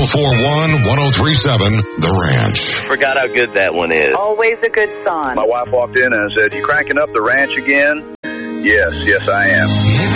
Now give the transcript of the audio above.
1041-1037, The Ranch. Forgot how good that one is. Always a good song. My wife walked in and said, "You cranking up the ranch again?" Yes, I am.